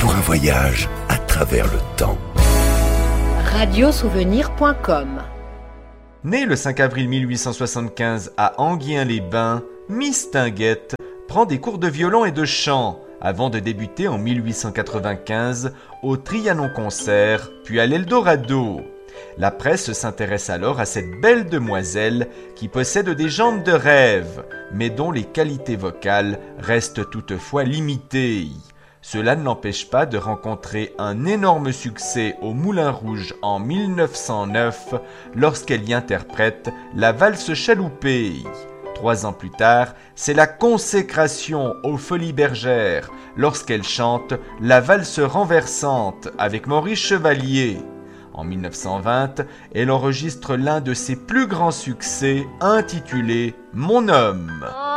pour un voyage à travers le temps. Radiosouvenir.com. Née le 5 avril 1875 à Enghien-les-Bains, Miss Tinguette prend des cours de violon et de chant avant de débuter en 1895 au Trianon Concert, puis à l'Eldorado. La presse s'intéresse alors à cette belle demoiselle qui possède des jambes de rêve, mais dont les qualités vocales restent toutefois limitées. Cela ne l'empêche pas de rencontrer un énorme succès au Moulin Rouge en 1909 lorsqu'elle y interprète la valse chaloupée. 3 ans plus tard, c'est la consécration aux Folies Bergères lorsqu'elle chante la valse renversante avec Maurice Chevalier. En 1920, elle enregistre l'un de ses plus grands succès intitulé « Mon homme ».